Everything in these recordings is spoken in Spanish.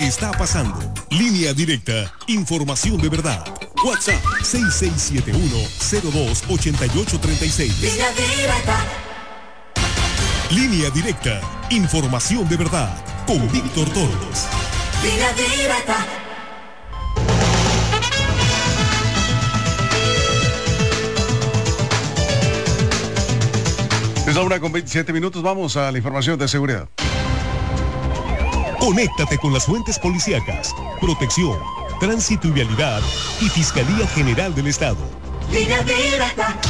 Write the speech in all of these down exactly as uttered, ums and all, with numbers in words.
está pasando. Línea directa, información de verdad. WhatsApp seis seis siete uno, cero dos, ocho ocho tres seis. Línea directa. Línea directa, información de verdad. Con Víctor Torres. Línea directa. Es la una con veintisiete minutos, vamos a la información de seguridad. Conéctate con las fuentes policíacas, protección, tránsito y vialidad y Fiscalía General del Estado. Línea directa.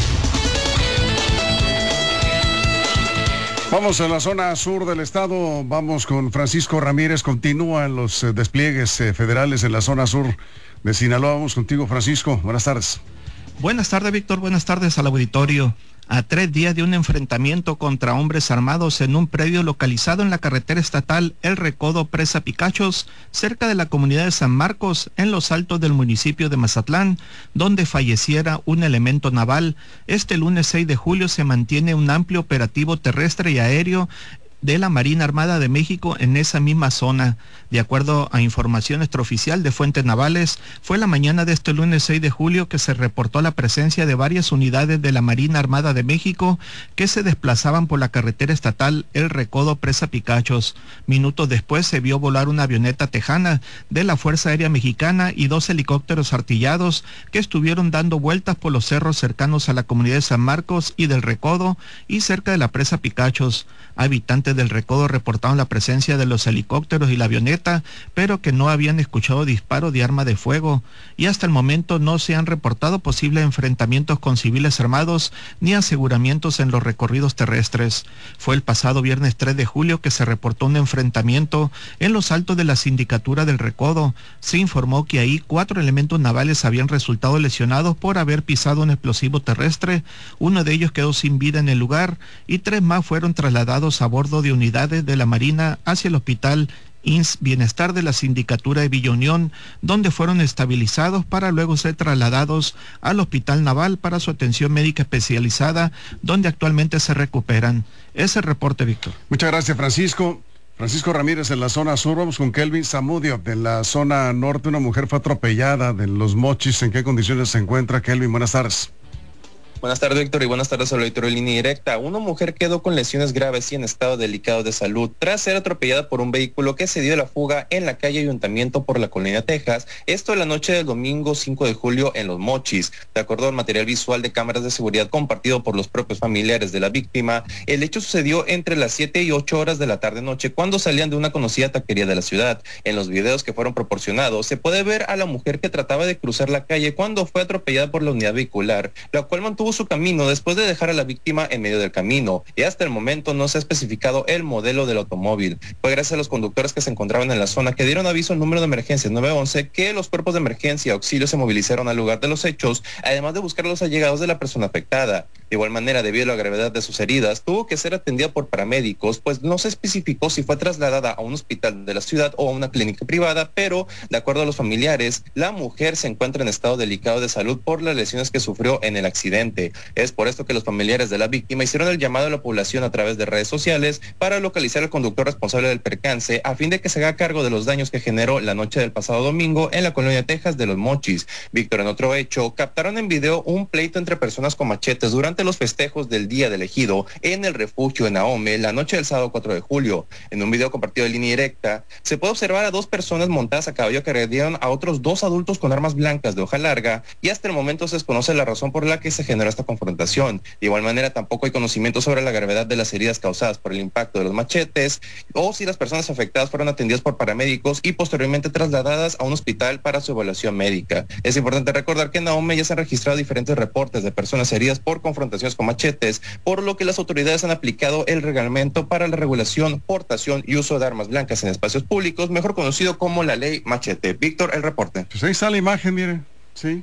Vamos a la zona sur del estado, vamos con Francisco Ramírez, continúan los eh, despliegues eh, federales en la zona sur de Sinaloa. Vamos contigo, Francisco, buenas tardes. Buenas tardes, Víctor, buenas tardes al auditorio. A tres días de un enfrentamiento contra hombres armados en un predio localizado en la carretera estatal El Recodo Presa Picachos, cerca de la comunidad de San Marcos, en los altos del municipio de Mazatlán, donde falleciera un elemento naval, este lunes seis de julio se mantiene un amplio operativo terrestre y aéreo de la Marina Armada de México en esa misma zona. De acuerdo a información extraoficial de fuentes navales, fue la mañana de este lunes seis de julio que se reportó la presencia de varias unidades de la Marina Armada de México que se desplazaban por la carretera estatal El Recodo Presa Picachos. Minutos después se vio volar una avioneta tejana de la Fuerza Aérea Mexicana y dos helicópteros artillados que estuvieron dando vueltas por los cerros cercanos a la comunidad de San Marcos y del Recodo y cerca de la presa Picachos. Habitantes del Recodo reportaron la presencia de los helicópteros y la avioneta, pero que no habían escuchado disparo de arma de fuego, y hasta el momento no se han reportado posibles enfrentamientos con civiles armados ni aseguramientos en los recorridos terrestres. Fue el pasado viernes tres de julio que se reportó un enfrentamiento en los altos de la sindicatura del Recodo. Se informó que ahí cuatro elementos navales habían resultado lesionados por haber pisado un explosivo terrestre, uno de ellos quedó sin vida en el lugar y tres más fueron trasladados a bordo de unidades de la Marina hacia el hospital I N S Bienestar de la Sindicatura de Villa Unión, donde fueron estabilizados para luego ser trasladados al Hospital Naval para su atención médica especializada, donde actualmente se recuperan. Ese reporte, Víctor. Muchas gracias, Francisco. Francisco Ramírez en la zona sur, vamos con Kelvin Zamudio en la zona norte. Una mujer fue atropellada de Los Mochis. ¿En qué condiciones se encuentra, Kelvin? Buenas tardes. Buenas tardes, Víctor, y buenas tardes al auditorio de Línea Directa. Una mujer quedó con lesiones graves y en estado delicado de salud tras ser atropellada por un vehículo que se dio la fuga en la calle Ayuntamiento por la Colonia Texas. Esto en la noche del domingo cinco de julio en Los Mochis. De acuerdo al material visual de cámaras de seguridad compartido por los propios familiares de la víctima, el hecho sucedió entre las siete y ocho horas de la tarde-noche cuando salían de una conocida taquería de la ciudad. En los videos que fueron proporcionados se puede ver a la mujer que trataba de cruzar la calle cuando fue atropellada por la unidad vehicular, la cual mantuvo su camino después de dejar a la víctima en medio del camino, y hasta el momento no se ha especificado el modelo del automóvil. Fue gracias a los conductores que se encontraban en la zona que dieron aviso al número de emergencia nueve once que los cuerpos de emergencia y auxilio se movilizaron al lugar de los hechos, además de buscar a los allegados de la persona afectada. De igual manera, debido a la gravedad de sus heridas, tuvo que ser atendida por paramédicos, pues no se especificó si fue trasladada a un hospital de la ciudad o a una clínica privada, pero de acuerdo a los familiares, la mujer se encuentra en estado delicado de salud por las lesiones que sufrió en el accidente. Es por esto que los familiares de la víctima hicieron el llamado a la población a través de redes sociales para localizar al conductor responsable del percance a fin de que se haga cargo de los daños que generó la noche del pasado domingo en la Colonia Texas de Los Mochis. Víctor, en otro hecho, captaron en video un pleito entre personas con machetes durante los festejos del Día del Ejido en el refugio en Ahome la noche del sábado cuatro de julio. En un video compartido de Línea Directa, se puede observar a dos personas montadas a caballo que agredieron a otros dos adultos con armas blancas de hoja larga, y hasta el momento se desconoce la razón por la que se generó esta confrontación. De igual manera, tampoco hay conocimiento sobre la gravedad de las heridas causadas por el impacto de los machetes o si las personas afectadas fueron atendidas por paramédicos y posteriormente trasladadas a un hospital para su evaluación médica. Es importante recordar que en Ahome ya se han registrado diferentes reportes de personas heridas por confrontaciones con machetes, por lo que las autoridades han aplicado el reglamento para la regulación, portación y uso de armas blancas en espacios públicos, mejor conocido como la ley Machete. Víctor, el reporte. Pues ahí está la imagen, mire, sí.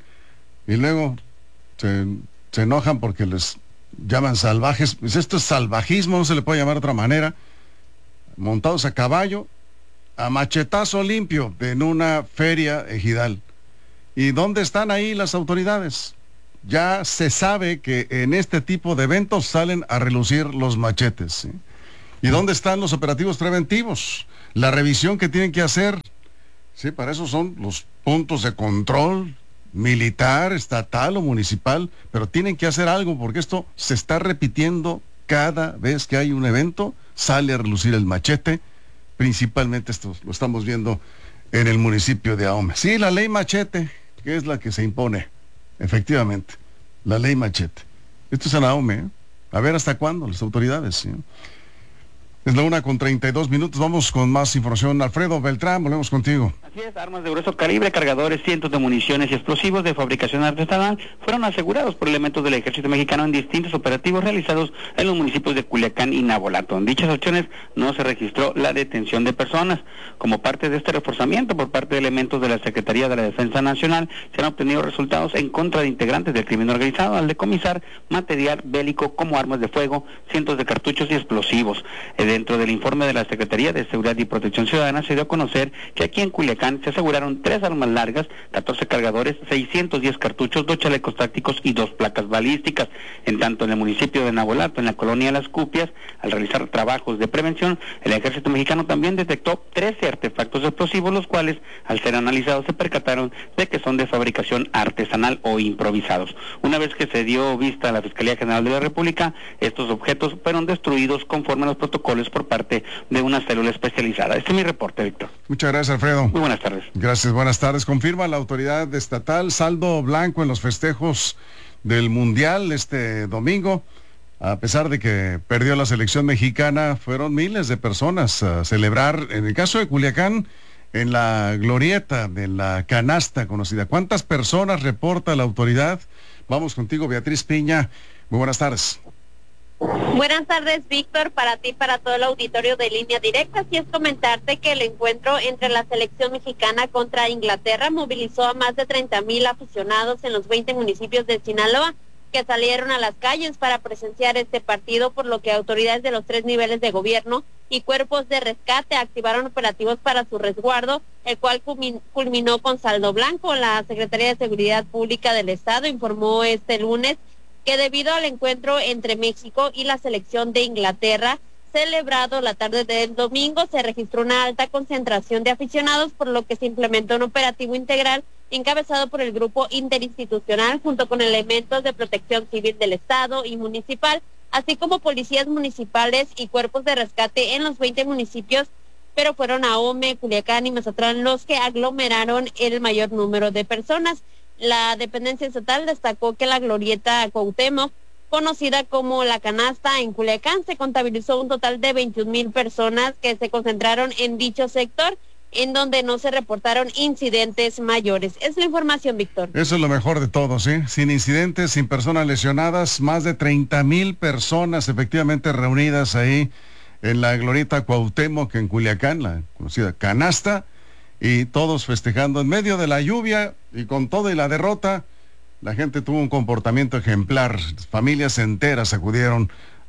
Y luego se... se enojan porque les llaman salvajes. Pues esto es salvajismo, no se le puede llamar de otra manera. Montados a caballo, a machetazo limpio, en una feria ejidal. ¿Y dónde están ahí las autoridades? Ya se sabe que en este tipo de eventos salen a relucir los machetes, ¿sí? ¿Y dónde están los operativos preventivos? La revisión que tienen que hacer Sí, para eso son los puntos de control militar, estatal o municipal, pero tienen que hacer algo porque esto se está repitiendo cada vez que hay un evento, sale a relucir el machete, principalmente esto lo estamos viendo en el municipio de Ahome. Sí, la ley machete, que es la que se impone, efectivamente, la ley machete. Esto es en Ahome, ¿eh? A ver hasta cuándo las autoridades, ¿sí? Es la una con treinta y dos minutos, vamos con más información. Alfredo Beltrán, volvemos contigo. Así es, armas de grueso calibre, cargadores, cientos de municiones y explosivos de fabricación artesanal fueron asegurados por elementos del Ejército Mexicano en distintos operativos realizados en los municipios de Culiacán y Navolato. En dichas acciones no se registró la detención de personas. Como parte de este reforzamiento por parte de elementos de la Secretaría de la Defensa Nacional, se han obtenido resultados en contra de integrantes del crimen organizado al decomisar material bélico como armas de fuego, cientos de cartuchos y explosivos. Dentro del informe de la Secretaría de Seguridad y Protección Ciudadana se dio a conocer que aquí en Culiacán se aseguraron tres armas largas, catorce cargadores, seiscientos diez cartuchos, dos chalecos tácticos y dos placas balísticas. En tanto, en el municipio de Navolato, en la colonia Las Cupias, al realizar trabajos de prevención, el Ejército Mexicano también detectó trece artefactos explosivos, los cuales, al ser analizados, se percataron de que son de fabricación artesanal o improvisados. Una vez que se dio vista a la Fiscalía General de la República, estos objetos fueron destruidos conforme a los protocolos por parte de una célula especializada. Este es mi reporte, Víctor. Muchas gracias, Alfredo. Muy buenas tardes. Gracias, buenas tardes. Confirma la autoridad estatal saldo blanco en los festejos del Mundial este domingo. A pesar de que perdió la selección mexicana, fueron miles de personas a celebrar, en el caso de Culiacán, en la glorieta de la canasta conocida. ¿Cuántas personas reporta la autoridad? Vamos contigo, Beatriz Piña. Muy buenas tardes. Buenas tardes, Víctor, para ti, para todo el auditorio de Línea Directa. Así es, comentarte que el encuentro entre la selección mexicana contra Inglaterra movilizó a más de treinta mil aficionados en los veinte municipios de Sinaloa, que salieron a las calles para presenciar este partido, por lo que autoridades de los tres niveles de gobierno y cuerpos de rescate activaron operativos para su resguardo, el cual culminó con saldo blanco. La Secretaría de Seguridad Pública del Estado informó este lunes que debido al encuentro entre México y la selección de Inglaterra, celebrado la tarde del domingo, se registró una alta concentración de aficionados, por lo que se implementó un operativo integral encabezado por el grupo interinstitucional junto con elementos de protección civil del Estado y municipal, así como policías municipales y cuerpos de rescate en los veinte municipios, pero fueron Ahome, Culiacán y Mazatlán los que aglomeraron el mayor número de personas. La dependencia estatal destacó que la glorieta Cuauhtémoc, conocida como La Canasta en Culiacán, se contabilizó un total de veintiún mil personas que se concentraron en dicho sector, en donde no se reportaron incidentes mayores. Es la información, Víctor. Eso es lo mejor de todo, ¿sí? Sin incidentes, sin personas lesionadas, más de treinta mil personas efectivamente reunidas ahí en la glorieta Cuauhtémoc en Culiacán, la conocida Canasta, y todos festejando en medio de la lluvia y con todo y la derrota. La gente tuvo un comportamiento ejemplar, familias enteras acudieron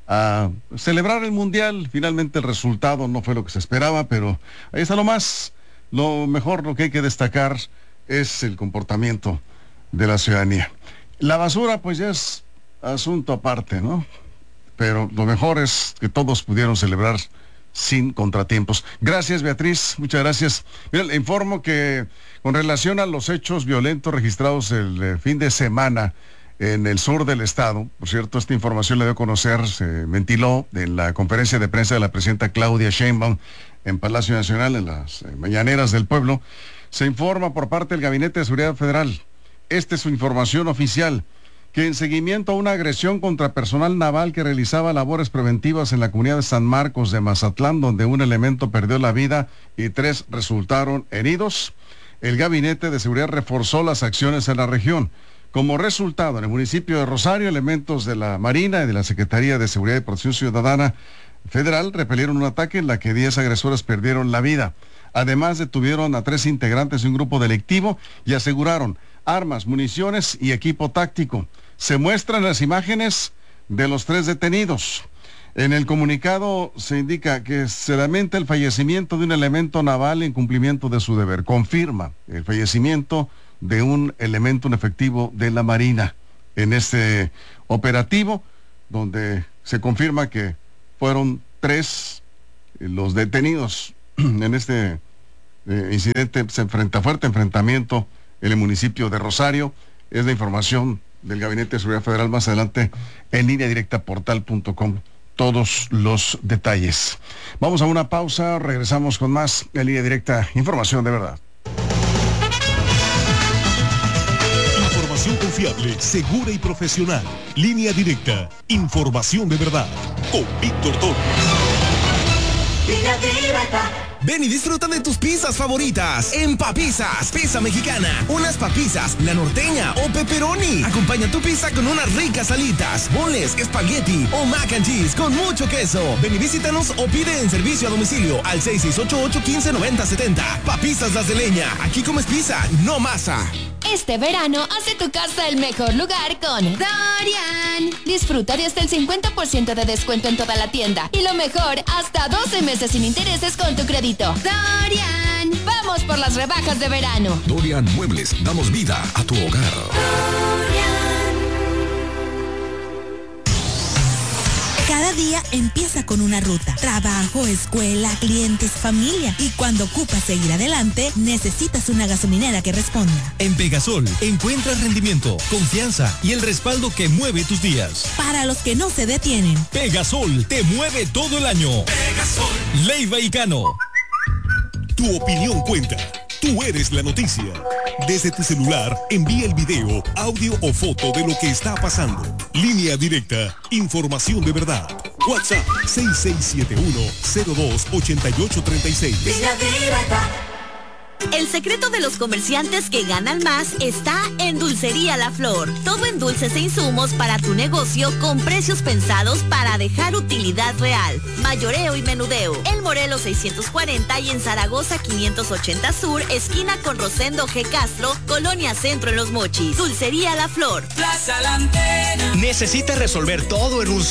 a celebrar el Mundial. Finalmente el resultado no fue lo que se esperaba, pero ahí está lo más, lo mejor, lo que hay que destacar es el comportamiento de la ciudadanía. La basura pues ya es asunto aparte, ¿no? Pero lo mejor es que todos pudieron celebrar sin contratiempos. Gracias, Beatriz, muchas gracias. Mira, le informo que con relación a los hechos violentos registrados el eh, fin de semana en el sur del estado, por cierto, esta información la dio a conocer, se ventiló en la conferencia de prensa de la presidenta Claudia Sheinbaum en Palacio Nacional, en las eh, mañaneras del pueblo, se informa por parte del Gabinete de Seguridad Federal, esta es su información oficial, que en seguimiento a una agresión contra personal naval que realizaba labores preventivas en la comunidad de San Marcos de Mazatlán, donde un elemento perdió la vida y tres resultaron heridos, el Gabinete de Seguridad reforzó las acciones en la región. Como resultado, en el municipio de Rosario, elementos de la Marina y de la Secretaría de Seguridad y Protección Ciudadana Federal repelieron un ataque en la que diez agresores perdieron la vida. Además, detuvieron a tres integrantes de un grupo delictivo y aseguraron armas, municiones y equipo táctico. Se muestran las imágenes de los tres detenidos. En el comunicado se indica que se lamenta el fallecimiento de un elemento naval en cumplimiento de su deber. Confirma el fallecimiento de un elemento, un efectivo de la Marina en este operativo, donde se confirma que fueron tres los detenidos en este eh, incidente, se enfrenta fuerte enfrentamiento en el municipio de Rosario. Es la información del Gabinete de Seguridad Federal. Más adelante en línea directa portal punto com todos los detalles. Vamos a una pausa, regresamos con más en línea directa, información de verdad. Información confiable, segura y profesional. Línea directa, información de verdad. Con Víctor Torres. Línea directa. Ven y disfruta de tus pizzas favoritas en Papizzas, pizza mexicana. Unas papizzas, la norteña o pepperoni. Acompaña tu pizza con unas ricas alitas, boneless, espagueti o mac and cheese con mucho queso. Ven y visítanos o pide en servicio a domicilio al seis seis ocho ocho, uno cinco, nueve cero siete cero. Papizzas Las de Leña. Aquí comes pizza, no masa. Este verano hace tu casa el mejor lugar con Dorian. Disfruta de hasta el cincuenta por ciento de descuento en toda la tienda. Y lo mejor, hasta doce meses sin intereses con tu crédito. Dorian, vamos por las rebajas de verano. Dorian Muebles, damos vida a tu hogar. Cada día empieza con una ruta. Trabajo, escuela, clientes, familia. Y cuando ocupas seguir adelante, necesitas una gasolinera que responda. En Pegasol encuentras rendimiento, confianza y el respaldo que mueve tus días. Para los que no se detienen. Pegasol te mueve todo el año. Pegasol. Leiva y Cano. Tu opinión cuenta. Tú eres la noticia. Desde tu celular, envía el video, audio o foto de lo que está pasando. Línea directa, información de verdad. WhatsApp seis seis siete uno, cero dos, ocho ocho tres seis. Línea directa. El secreto de los comerciantes que ganan más está en Dulcería La Flor. Todo en dulces e insumos para tu negocio con precios pensados para dejar utilidad real. Mayoreo y menudeo. El Morelos seiscientos cuarenta y en Zaragoza quinientos ochenta Sur, esquina con Rosendo G. Castro, Colonia Centro en Los Mochis. Dulcería La Flor. Plaza La Antena. ¿Necesitas resolver todo en un solo